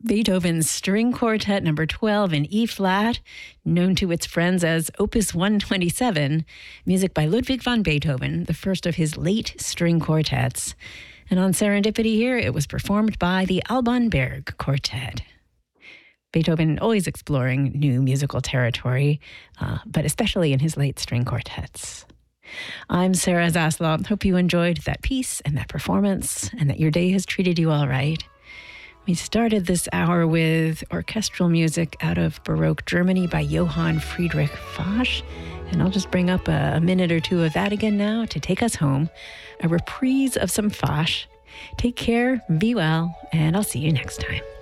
Beethoven's String Quartet number 12 in E-flat, known to its friends as Opus 127, music by Ludwig van Beethoven, the first of his late string quartets. And on Serendipity here, it was performed by the Alban Berg Quartet. Beethoven always exploring new musical territory, but especially in his late string quartets. I'm Sarah Zaslow. Hope you enjoyed that piece and that performance, and that your day has treated you all right. We started this hour with orchestral music out of Baroque Germany by Johann Friedrich Fasch. And I'll just bring up a minute or two of that again now to take us home. A reprise of some Fasch. Take care, be well, and I'll see you next time.